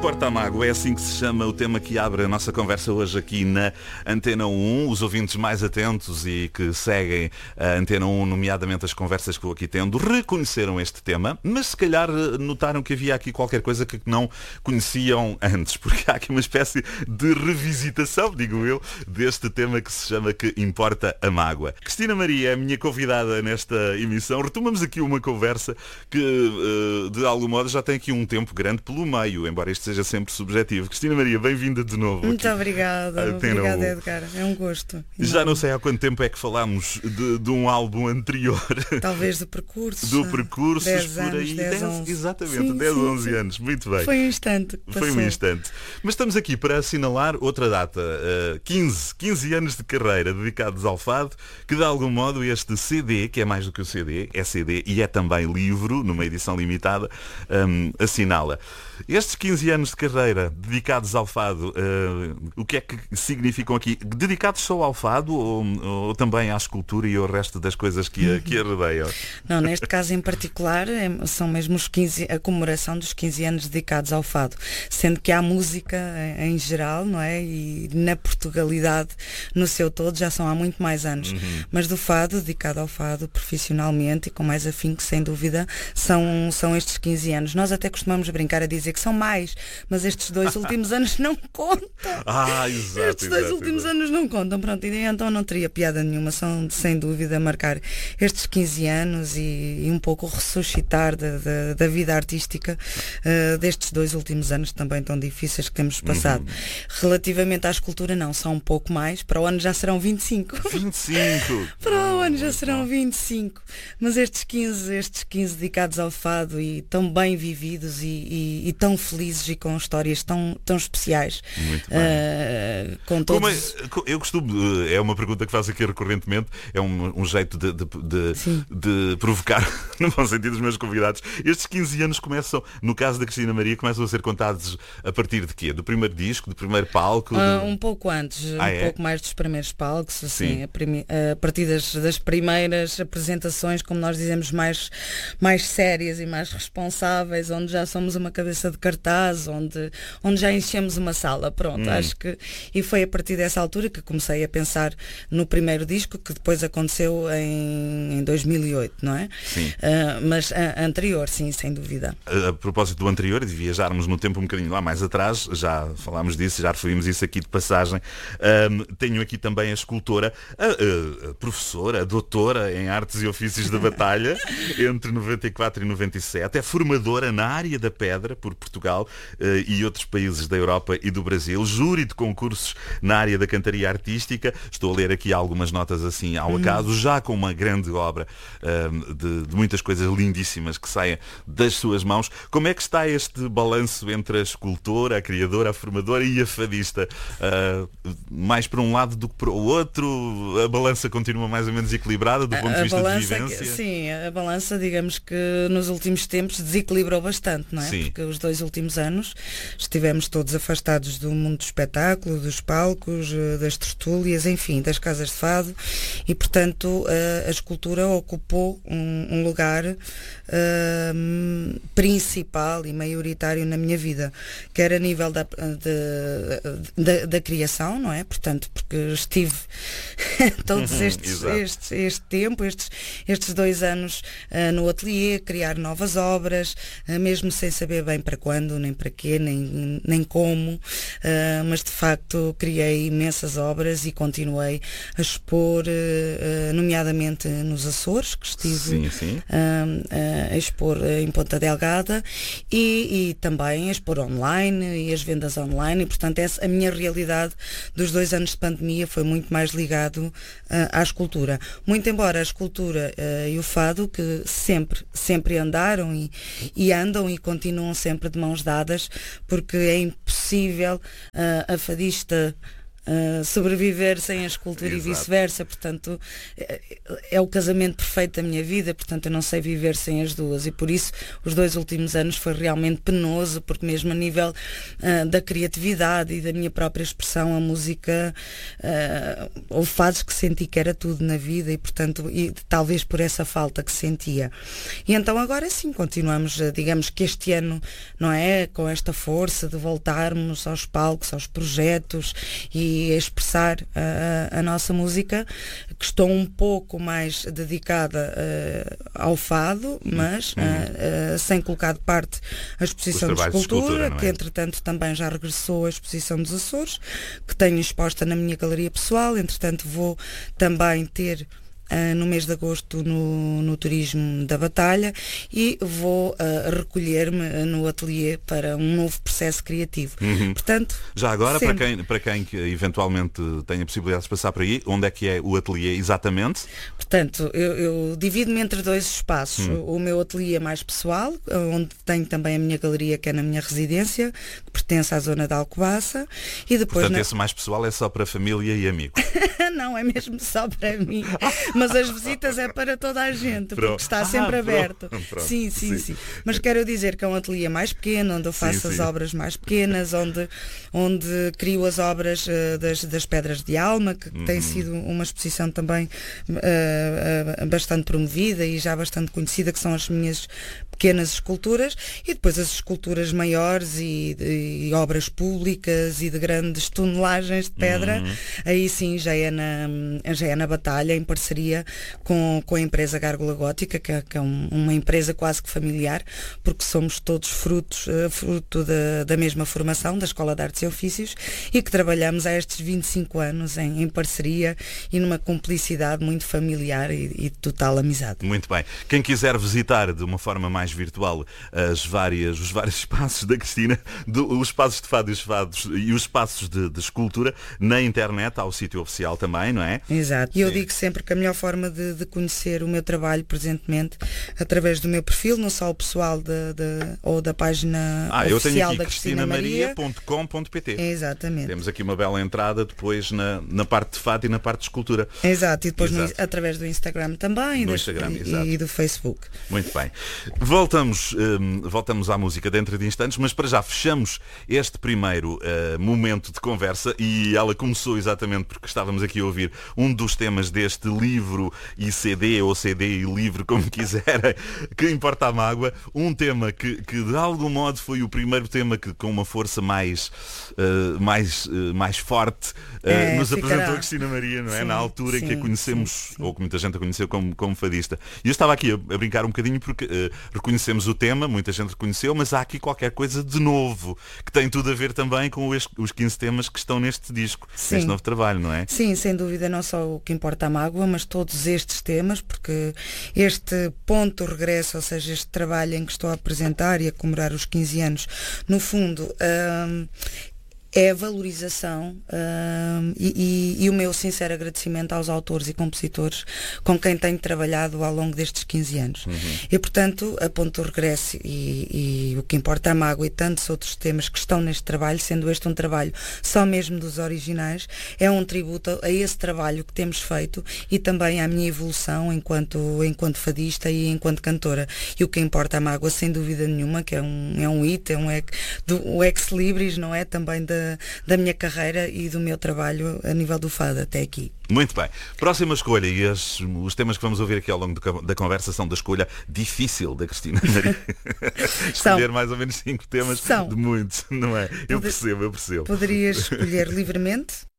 Importa a Mágoa, é assim que se chama o tema que abre a nossa conversa hoje aqui na Antena 1. Os ouvintes mais atentos e que seguem a Antena 1, nomeadamente as conversas que eu aqui tendo, reconheceram este tema, mas se calhar notaram que havia aqui qualquer coisa que não conheciam antes, porque há aqui uma espécie de revisitação, digo eu, deste tema que se chama Que Importa a Mágoa. Cristina Maria é a minha convidada nesta emissão. Retomamos aqui uma conversa que, de algum modo, já tem aqui um tempo grande pelo meio, embora isto seja sempre subjetivo. Cristina Maria, bem-vinda de novo. Muito obrigada. Obrigada, Edgar. É um gosto. Já não sei há quanto tempo é que falámos de um álbum anterior. Talvez do percurso. Do percurso, 10 por anos, aí. 10, 11. Exatamente, Sim, 10, sim, 11 sim. anos. Muito bem. Foi um instante. Foi um instante. Mas estamos aqui para assinalar outra data. 15 anos de carreira dedicados ao fado, que de algum modo este CD, que é mais do que o CD, é CD e é também livro, numa edição limitada, assinala. Estes 15 anos de carreira dedicados ao fado, o que é que significam aqui? Dedicados só ao fado ou também à escultura e ao resto das coisas que a rodeiam? Não, neste caso em particular são mesmo a comemoração dos 15 anos dedicados ao fado, sendo que há música em geral, não é? E na Portugalidade no seu todo já são há muito mais anos. Mas do fado, dedicado ao fado profissionalmente e com mais afinco, sem dúvida, são estes 15 anos. Nós até costumamos brincar a dizer que são mais, mas estes 2 últimos anos não contam. Exato. Estes 2 últimos anos não contam, pronto, e então não teria piada nenhuma, são sem dúvida marcar estes 15 anos e um pouco ressuscitar da vida artística destes 2 últimos anos também tão difíceis que temos passado. Relativamente à escultura não, são um pouco mais, para o ano já serão 25. 25! Para o ano já serão 25, mas estes 15 dedicados ao fado e tão bem vividos e tão felizes e com histórias tão especiais. Muito bem. Com todos... Eu costumo, é uma pergunta que faço aqui recorrentemente, é um jeito de provocar, no bom sentido, os meus convidados. Estes 15 anos começam, no caso da Cristina Maria, começam a ser contados a partir de quê? Do primeiro disco, do primeiro palco? Um pouco antes, pouco mais dos primeiros palcos, assim, a partir das primeiras apresentações, como nós dizemos, mais sérias e mais responsáveis, onde já somos uma cabeça de cartaz, onde já enchemos uma sala, pronto, acho que, e foi a partir dessa altura que comecei a pensar no primeiro disco, que depois aconteceu em 2008, não é? Sim. Mas anterior, sim, sem dúvida. A propósito do anterior, de viajarmos no tempo um bocadinho lá mais atrás, já falámos disso, já referimos isso aqui de passagem, tenho aqui também a escultora, a professora, a doutora em Artes e Ofícios da Batalha, entre 94 e 97, é formadora na área da pedra por Portugal e outros países da Europa e do Brasil, júri de concursos na área da cantaria artística. Estou a ler aqui algumas notas assim ao acaso, já com uma grande obra de muitas coisas lindíssimas que saem das suas mãos. Como é que está este balanço entre a escultora, a criadora, a formadora e a fadista? Mais para um lado do que para o outro? A balança continua mais ou menos equilibrada do ponto de vista de vivência? Sim, a balança, digamos que nos últimos tempos desequilibrou bastante, não é? Sim. Porque os 2 últimos anos estivemos todos afastados do mundo do espetáculo, dos palcos, das tertúlias, enfim, das casas de fado, e portanto a escultura ocupou um lugar principal e maioritário na minha vida, quer a nível da criação, não é? Portanto, porque estive todos este tempo, estes 2 anos no ateliê, criar novas obras, mesmo sem saber bem para quando, nem para quê, nem como, mas de facto criei imensas obras e continuei a expor, nomeadamente nos Açores, que estive a expor em Ponta Delgada e também a expor online e as vendas online, e portanto a minha realidade dos 2 anos de pandemia foi muito mais ligado à escultura. Muito embora a escultura e o fado, que sempre andaram e andam e continuam sempre de mãos dadas, porque é impossível a fadista sobreviver sem a escultura e vice-versa, portanto é o casamento perfeito da minha vida, portanto eu não sei viver sem as duas, e por isso os 2 últimos anos foi realmente penoso, porque mesmo a nível da criatividade e da minha própria expressão, a música, houve fases que senti que era tudo na vida, e portanto, e talvez por essa falta que sentia. E então agora sim, continuamos, digamos que este ano, não é, com esta força de voltarmos aos palcos, aos projetos e a expressar a nossa música, que estou um pouco mais dedicada ao fado, mas sem colocar de parte a exposição de escultura, que entretanto também já regressou a exposição dos Açores, que tenho exposta na minha galeria pessoal. Entretanto vou também ter no mês de agosto no Turismo da Batalha, e vou recolher-me no ateliê para um novo processo criativo. Portanto, já agora, para quem que eventualmente tenha possibilidade de passar por aí, onde é que é o ateliê exatamente? Portanto, eu divido-me entre 2 espaços. O meu ateliê mais pessoal, onde tenho também a minha galeria, que é na minha residência, que pertence à zona da Alcobaça, e depois... Portanto, esse mais pessoal é só para família e amigos? Não, é mesmo só para mim. Mas as visitas é para toda a gente, porque está sempre aberto. Sim. Mas quero dizer que é um ateliê mais pequeno, onde eu faço as obras mais pequenas, onde crio as obras das Pedras de Alma, que tem sido uma exposição também bastante promovida e já bastante conhecida, que são as minhas pequenas esculturas, e depois as esculturas maiores e obras públicas e de grandes tonelagens de pedra, aí sim já é na Batalha, em parceria com a empresa Gárgula Gótica, que é uma empresa quase que familiar, porque somos todos fruto da mesma formação, da Escola de Artes e Ofícios, e que trabalhamos há estes 25 anos em parceria e numa cumplicidade muito familiar e de total amizade. Muito bem. Quem quiser visitar de uma forma mais virtual os vários espaços da Cristina, os espaços de fado e os espaços de escultura, na internet, há o sítio oficial também, não é? Exato. E eu digo sempre que a melhor forma de conhecer o meu trabalho presentemente, através do meu perfil, não só o pessoal ou da página oficial da Cristina Maria. cristinamaria.com.pt. Exatamente. Temos aqui uma bela entrada depois na parte de fado e na parte de escultura. Exato. E depois através do Instagram também e do Facebook. Muito bem. Voltamos à música dentro de instantes, mas para já fechamos este primeiro momento de conversa, e ela começou exatamente porque estávamos aqui a ouvir um dos temas deste livro e CD, ou CD e livro, como quiserem, que importa a mágoa, um tema que de algum modo foi o primeiro tema que com uma força mais forte nos apresentou a Cristina Maria, não é? Na altura em que a conhecemos, ou que muita gente a conheceu como fadista. E eu estava aqui a brincar um bocadinho porque reconhecemos o tema, muita gente reconheceu, mas há aqui qualquer coisa de novo, que tem tudo a ver também com os 15 temas que estão neste disco, neste novo trabalho, não é? Sim, sem dúvida, não só o que importa a mágoa, mas todos estes temas, porque este ponto regresso, ou seja, este trabalho em que estou a apresentar e a comemorar os 15 anos, no fundo, é a valorização e o meu sincero agradecimento aos autores e compositores com quem tenho trabalhado ao longo destes 15 anos. E, portanto, a ponto do regresso e o que importa a mágoa e tantos outros temas que estão neste trabalho, sendo este um trabalho só mesmo dos originais, é um tributo a esse trabalho que temos feito e também à minha evolução enquanto fadista e enquanto cantora. E o que importa a mágoa, sem dúvida nenhuma, que é um item, o ex-libris, não é? Também da minha carreira e do meu trabalho a nível do fado até aqui. Muito bem. Próxima escolha, e os temas que vamos ouvir aqui ao longo da conversa são da escolha difícil da Cristina Maria. Escolher mais ou menos 5 temas de muitos, não é? Eu percebo. Poderias escolher livremente,